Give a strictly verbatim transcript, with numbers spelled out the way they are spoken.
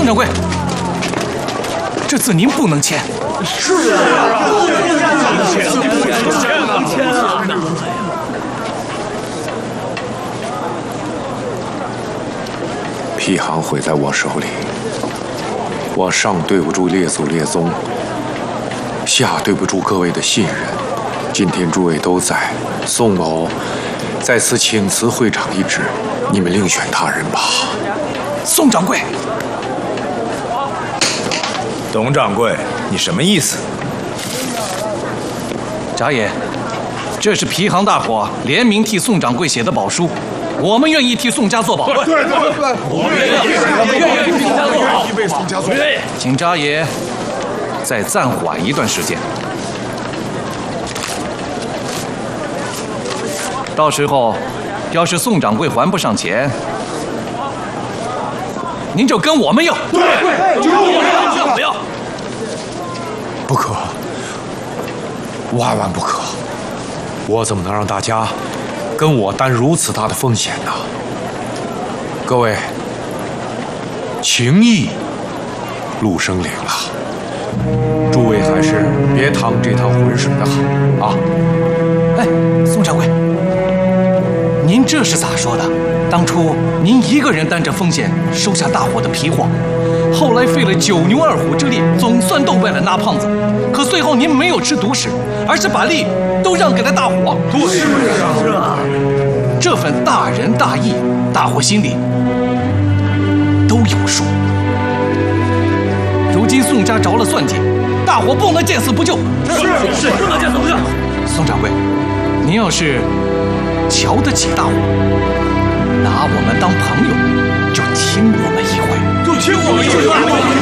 掌柜，这字您不能签。 是啊，不能签，不能签啊！ 批行毁在我手里，我上对不住列祖列宗，下对不住各位的信任。今天诸位都在，宋某在此请辞会长一职，你们另选他人吧。 宋掌柜， 董掌柜，你什么意思？ 眨爷，这是皮行大伙联名替宋掌柜写的宝书，我们愿意替宋家做保。 对对对，我们愿意，愿意替宋家做保，为宋家做保。 请眨爷再暂缓一段时间，到时候要是宋掌柜还不上钱，您就跟我们要。 对对，就跟我们要， 要不要？ 不可，万万不可！我怎么能让大家跟我担如此大的风险呢？各位，情义陆生领了，诸位还是别趟这趟浑水的好啊！ 哎，宋掌柜，您这是咋说的？当初您一个人担着风险收下大伙的皮货，后来费了九牛二虎之力，总算斗败了那胖子。可最后您没有吃独食，而是把利都让给了大伙。 对，是啊，是啊。 这份大仁大义，大伙心里都有数。如今宋家着了算计，大伙不能见死不救。 是是，不能见死不救。 宋掌柜，您要是瞧得起大伙，拿我们当朋友，就听我们一回， 就听我们一回。